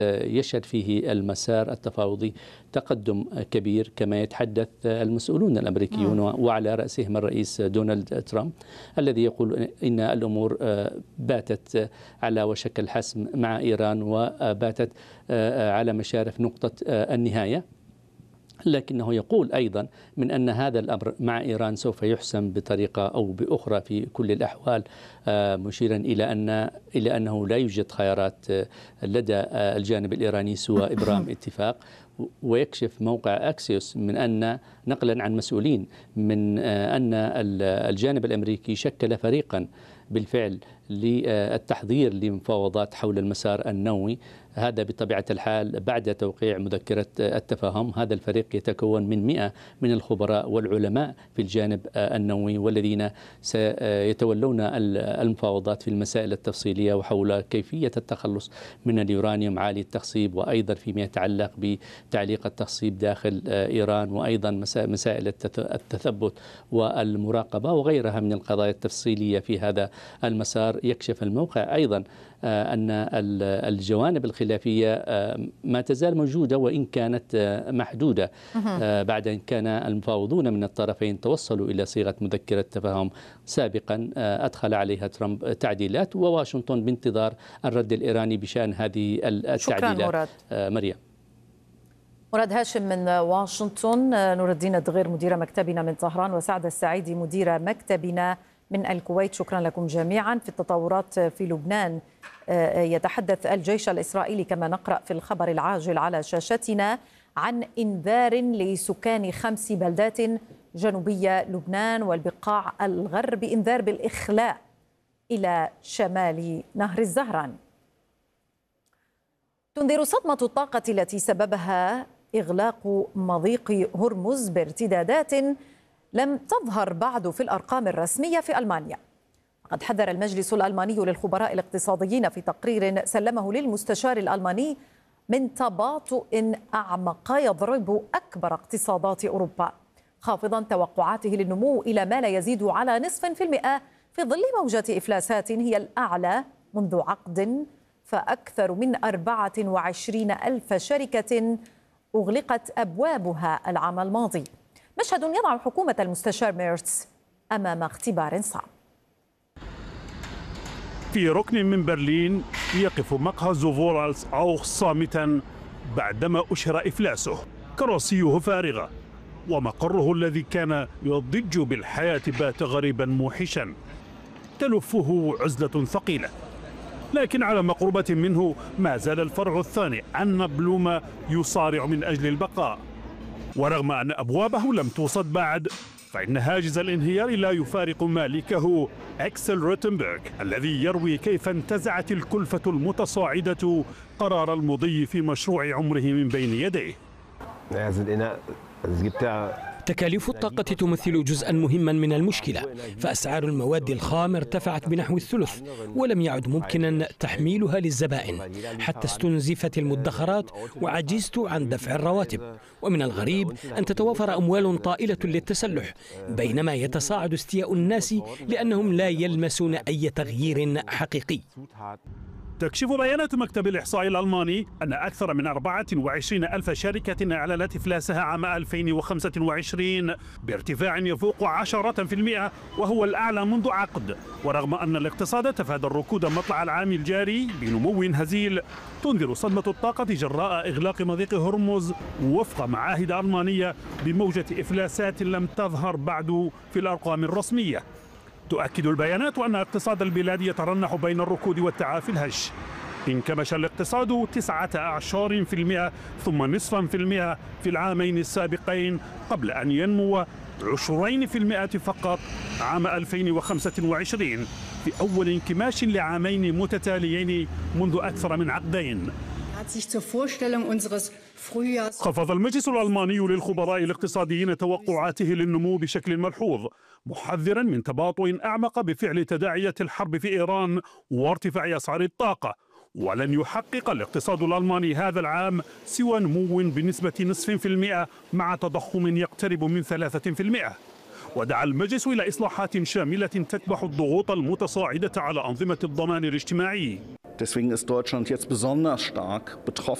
يشهد فيه المسار التفاوضي تقدم كبير كما يتحدث المسؤولون الأمريكيون وعلى رأسهم الرئيس دونالد ترامب الذي يقول إن الأمور باتت على وشك الحسم مع إيران وباتت على مشارف نقطة النهاية. لكنه يقول أيضا من أن هذا الأمر مع إيران سوف يحسم بطريقة أو بأخرى في كل الأحوال، مشيرا إلى أنه لا يوجد خيارات لدى الجانب الإيراني سوى إبرام اتفاق. ويكشف موقع أكسيوس من أن نقلا عن مسؤولين من أن الجانب الأمريكي شكل فريقا بالفعل للتحضير لمفاوضات حول المسار النووي. هذا بطبيعة الحال بعد توقيع مذكرة التفاهم. هذا الفريق يتكون من 100 من الخبراء والعلماء في الجانب النووي، والذين سيتولون المفاوضات في المسائل التفصيلية وحول كيفية التخلص من اليورانيوم عالي التخصيب، وأيضا فيما يتعلق بتعليق التخصيب داخل إيران، وأيضا مسائل التثبت والمراقبة وغيرها من القضايا التفصيلية في هذا المسار. يكشف الموقع أيضا أن الجوانب الخلافية ما تزال موجودة وإن كانت محدودة بعد أن كان المفاوضون من الطرفين توصلوا إلى صيغة مذكرة تفاهم سابقا أدخل عليها ترامب تعديلات، وواشنطن بانتظار الرد الإيراني بشأن هذه التعديلات. شكرا مراد. مريم. مراد هاشم من واشنطن. نور الدين الدغير مدير مكتبنا من طهران، وسعد السعيدي مدير مكتبنا من الكويت. شكرا لكم جميعا. في التطورات في لبنان، يتحدث الجيش الإسرائيلي كما نقرأ في الخبر العاجل على شاشتنا عن إنذار لسكان 5 بلدات جنوبية لبنان والبقاع الغرب، إنذار بالإخلاء إلى شمال نهر الزهران. تنذر صدمة الطاقة التي سببها إغلاق مضيق هرمز بارتدادات لم تظهر بعد في الأرقام الرسمية في ألمانيا. قد حذر المجلس الألماني للخبراء الاقتصاديين في تقرير سلمه للمستشار الألماني من تباطؤ أعمق يضرب أكبر اقتصادات أوروبا، خافضا توقعاته للنمو إلى ما لا يزيد على 0.5% في ظل موجة إفلاسات هي الأعلى منذ عقد، فأكثر من 24 ألف شركة أغلقت أبوابها العام الماضي. مشهد يضع حكومة المستشار ميرتس أمام اختبار صعب. في ركن من برلين يقف مقهى زوفورالز أوخ صامتا بعدما أشهر إفلاسه. كراسيه فارغة ومقره الذي كان يضج بالحياة بات غريبا موحشا، تلفه عزلة ثقيلة. لكن على مقربة منه ما زال الفرع الثاني أن بلوم يصارع من أجل البقاء، ورغم أن أبوابه لم توصد بعد فإن هاجس الانهيار لا يفارق مالكه أكسل روتنبرغ الذي يروي كيف انتزعت الكلفة المتصاعدة قرار المضي في مشروع عمره من بين يديه. تكاليف الطاقة تمثل جزءا مهما من المشكلة، فأسعار المواد الخام ارتفعت بنحو الثلث ولم يعد ممكنا تحميلها للزبائن، حتى استنزفت المدخرات وعجزت عن دفع الرواتب. ومن الغريب أن تتوافر أموال طائلة للتسلح بينما يتصاعد استياء الناس لأنهم لا يلمسون أي تغيير حقيقي. تكشف بيانات مكتب الإحصاء الألماني أن أكثر من 24 ألف شركة أعلنت إفلاسها عام 2025 بارتفاع يفوق 10%، وهو الأعلى منذ عقد. ورغم أن الاقتصاد تفادى الركود مطلع العام الجاري بنمو هزيل، تنذر صدمة الطاقة جراء إغلاق مضيق هرمز وفق معاهد ألمانية بموجة إفلاسات لم تظهر بعد في الأرقام الرسمية. تؤكد البيانات أن اقتصاد البلاد يترنح بين الركود والتعافي الهش. انكمش الاقتصاد 19% ثم نصفا في المئة في العامين السابقين، قبل أن ينمو 20% فقط عام 2025 في أول انكماش لعامين متتاليين منذ أكثر من عقدين. خفض المجلس الألماني للخبراء الاقتصاديين توقعاته للنمو بشكل ملحوظ، محذرا من تباطؤ أعمق بفعل تداعيات الحرب في إيران وارتفاع أسعار الطاقة. ولن يحقق الاقتصاد الألماني هذا العام سوى نمو بنسبة 0.5% مع تضخم يقترب من 3%. ودعا المجلس إلى إصلاحات شاملة تكبح الضغوط المتصاعدة على أنظمة الضمان الاجتماعي. Deswegen ist Deutschland jetzt besonders stark betroffen.